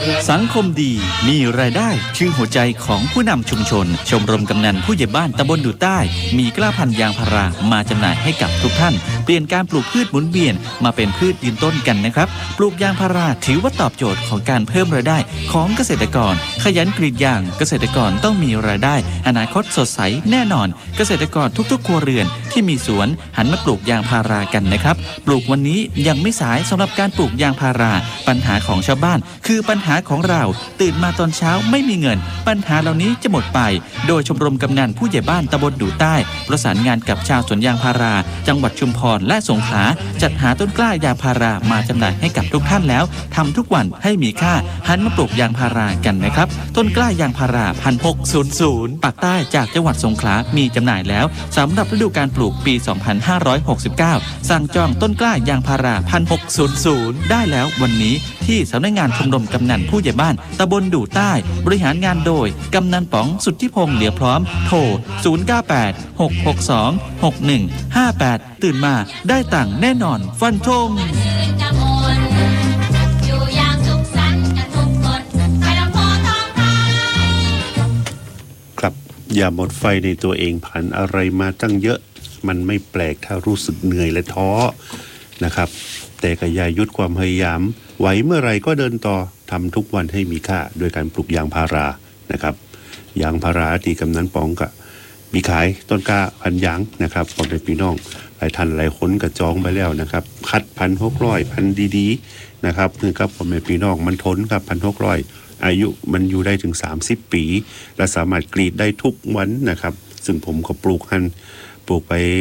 สังคมดีมีรายได้คือหัวใจของผู้นำชุมชนชมรมกำนันผู้ใหญ่บ้านตำบลดูใต้มีกล้าพันธุ์ยางพารามาจำหน่ายให้กับทุกท่านเปลี่ยนการปลูกพืชหมุนเวียนมาเป็นพืชยืนต้นกันนะครับปลูกยางพาราถือว่าตอบโจทย์ของการเพิ่มรายได้ของเกษตรกรขยันกรีดยางเกษตรกรต้องมีรายได้อนาคตสดใสแน่นอนเกษตรกรทุกๆครัวเรือนที่มีสวนหันมาปลูกยางพารากันนะครับปลูกวันนี้ยังไม่สายสำหรับการปลูกยางพาราปัญหาของชาวบ้านคือปัญหาของเราตื่นมาตอนเช้าไม่มีเงินปัญหาเหล่านี้จะหมดไปโดยชมรมกำนันผู้ใหญ่บ้านตำบลดูใต้ประสานงานกับชาวสวนยางพาราจังหวัดชุมพรและสงขลาจัดหาต้นกล้ายางพารามาจำหน่ายให้กับทุกท่านแล้วทำทุกวันให้มีค่าหันมาปลูกยางพารากันนะครับต้นกล้ายางพารา1600ปากใต้จากจังหวัดสงขลามีจำหน่ายแล้วสำหรับฤดูการปลูกปี2569สั่งจองต้นกล้ายางพารา1600ได้แล้ววันนี้ที่สำนักงานชมรมกำนันผู้ใหญ่บ้านตำบลดูใต้บริหารงานโดยกำนันป๋องสุทธิพงษ์เหลือพร้อมโทร0986626158ตื่นมาได้ตังค์แน่นอนฟันธงครับอย่าหมดไฟในตัวเองผ่านอะไรมาตั้งเยอะมันไม่แปลกถ้ารู้สึกเหนื่อยและท้อนะครับแต่ก็อย่าหยุดความพยายามไหวเมื่อไรก็เดินต่อทำทุกวันให้มีค่าโดยการปลูกยางพารานะครับยางพาราที่กำนันป๋องก็มีขายต้นกล้าพันยางนะครับพ่อแม่พี่น้องหลายท่านหลายคนก็จองไปแล้วนะครับคัด1,600พันดีๆนะครับคือกับพ่อแม่พี่น้องมันทนกับ1,600อายุมันอยู่ได้ถึง30ปีและสามารถกรีดได้ทุกวันนะครับซึ่งผมก็ปลูกไป